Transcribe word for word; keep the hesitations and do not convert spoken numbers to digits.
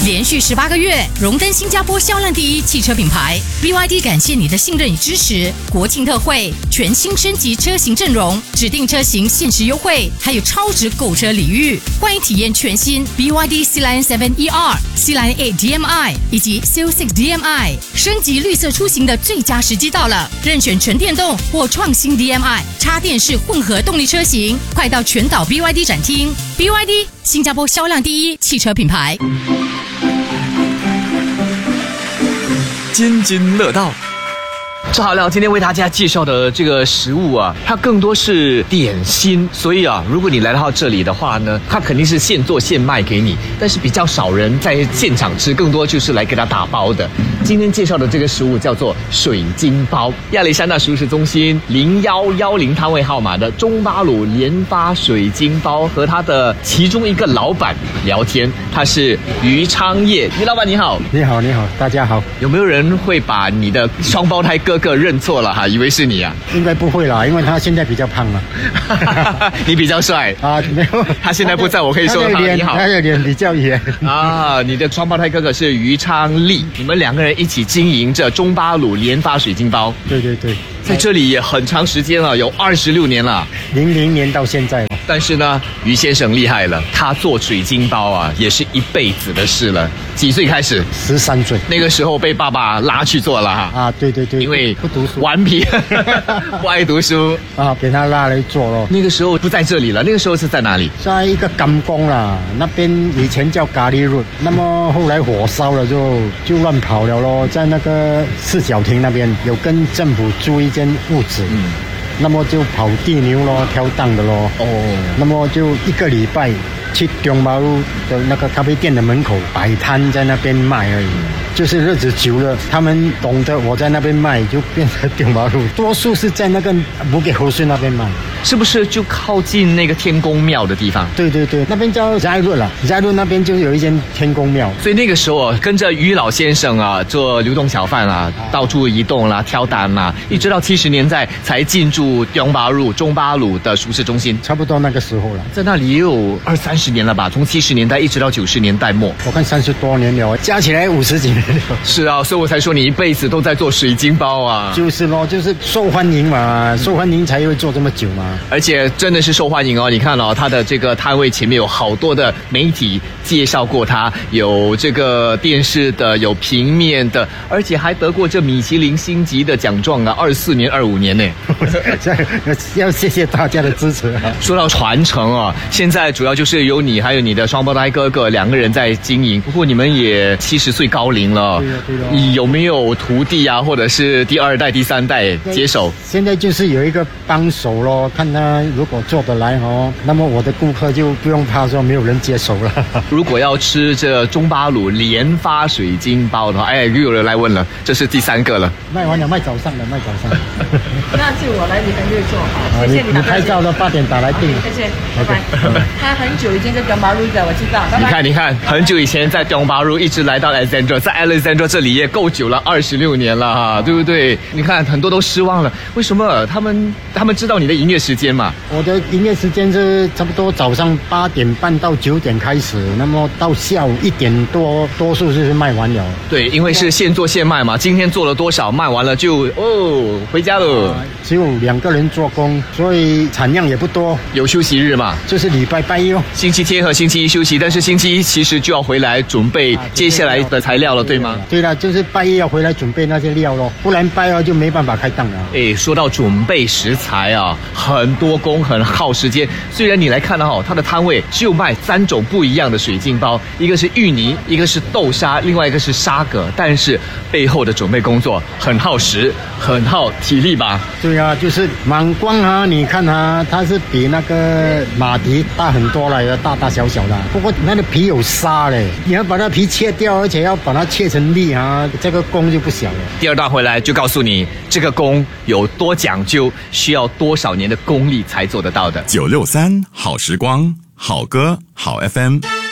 连续十八个月荣登新加坡销量第一汽车品牌。B Y D 感谢你的信任与支持。国庆特惠，全新升级车型阵容，指定车型限时优惠，还有超值购车礼遇。欢迎体验全新 B Y D Sea Lion 七 E R、Sea Lion 八 D M I 以及 Seal 六 D M I， 升级绿色出行的最佳时机到了。任选纯电动或创新 D M I、插电式混合动力车型，快到全岛 B Y D 展厅。B Y D 新加坡销量第一汽车品牌。 津津乐道。吃好料，今天为大家介绍的这个食物啊，它更多是点心，所以啊，如果你来到这里的话呢，它肯定是现做现卖给你，但是比较少人在现场吃，更多就是来给它打包的。今天介绍的这个食物叫做水晶包，亚历山大熟食中心零幺幺零摊位号码的中巴鲁联发水晶包和他的其中一个老板聊天，他是于昌业，于老板你好。 你好，你好，大家好。 有没有人会把你的双胞胎哥哥认错了哈，以为是你啊？ 应该不会啦，因为他现在比较胖了。 你比较帅啊？没有， 他现在不在，我可以说他你好。 他的脸比较圆啊。你的双胞胎哥哥是于昌利，你们两个人一起经营着中巴鲁联发水晶包。 对对对， 在这里也很长时间了，有二十六年了， 零零年到现在。 但是呢，于先生厉害了，他做水晶包啊，也是一辈子的事了。几岁开始？ 十三岁。 那个时候被爸爸拉去做了哈。 啊，对对对， 因为不读书， 顽皮，不爱读书啊，给他拉来做咯。 那个时候不在这里了，那个时候是在哪里？ 在一个甘工啦，那边以前叫咖喱路，那么后来火烧了就就乱跑了咯。在那个四角亭那边有跟政府租一间屋子。嗯。那么就跑地牛咯，挑档的咯。哦，那么就一个礼拜去中巴路的那个咖啡店的门口摆摊，在那边卖而已。就是日子久了，他们懂得我在那边卖，就变成中巴路。多数是在那个不给侯顺那边卖， 是不是就靠近那个天公庙的地方？ 对对对，那边叫斋路了，斋路那边就有一间天公庙。 所以那个时候跟着于老先生啊，做流动小贩啊，到处移动啦、挑单啦，一直到七十年代才进驻中巴路中巴鲁的熟食中心， 差不多那个时候了。 在那里也有二三十年了吧？从七十年代一直到九十年代末， 我看三十多年了，加起来五十几年了。 是啊，所以我才说你一辈子都在做水晶包啊。 就是咯，就是受欢迎嘛，受欢迎才会做这么久嘛。 而且真的是受欢迎哦！你看哦，他的这个摊位前面有好多的媒体介绍过他，有这个电视的，有平面的，而且还得过这米其林星级的奖状啊，二四年、二五年呢。 要谢谢大家的支持啊！ 说到传承啊，现在主要就是有你还有你的双胞胎哥哥两个人在经营，不过你们也七十岁高龄了， 对了对了， 有没有徒弟啊，或者是第二代、第三代接手？ 现在就是有一个帮手咯，看他如果做得来哦，那么我的顾客就不用怕说没有人接手了。 如果要吃这中巴鲁联发水晶包的话，哎，又有人来问了，这是第三个了。 卖完了，卖早上的，卖早上。 那就我来，你还没有做好，谢谢你。 你拍照了，八点打来订。 谢谢，拜拜。他很久已经在中巴鲁的，我知道。 你看，你看，很久以前在中巴鲁，一直来到 Alexandra， 在 Alexandra 这里也够久了，二十六年了哈，对不对？你看，很多都失望了，为什么？他们他们知道你的营业时间嘛？ 我的营业时间是差不多早上八点半到九点开始，那么到下午一点多，多数就是卖完了。 对，因为是现做现卖嘛，今天做了多少，卖完了就哦回家了。 啊、只有两个人做工，所以产量也不多。 有休息日嘛？ 就是礼拜拜一哦， 星期天和星期一休息，但是星期一其实就要回来准备接下来的材料了，对吗？ 对了，就是拜一要回来准备那些料咯，不然拜二就没办法开档了。 哎，说到准备食材啊，很多工很耗时间。虽然你来看到哈，它的摊位就卖三种不一样的水晶包，一个是芋泥，一个是豆沙，另外一个是沙葛，但是背后的准备工作很耗时，很耗体力吧？ 对啊，就是满光啊，你看啊，它是比那个马蹄大很多了，大大小小的。不过那个皮有沙嘞，你要把它皮切掉，而且要把它切成粒啊，这个工就不小了。 第二段回来就告诉你这个工有多讲究，需要多少年的功力才做得到的。 九六三好时光，好歌好 F M。